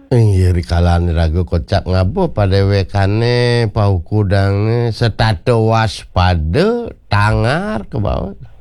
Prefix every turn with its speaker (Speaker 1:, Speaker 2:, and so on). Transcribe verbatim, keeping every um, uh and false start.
Speaker 1: Iya rikalan ragu kocak ngabo pada wekane pau kudang setato waspada tangar ke bawah.